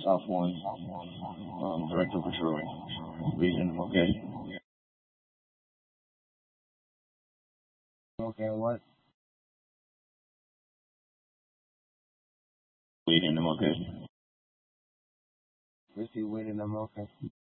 South 1, Director Patrolling. Reading them, okay? Okay, what? Reading them, okay? Is he waiting them? Okay.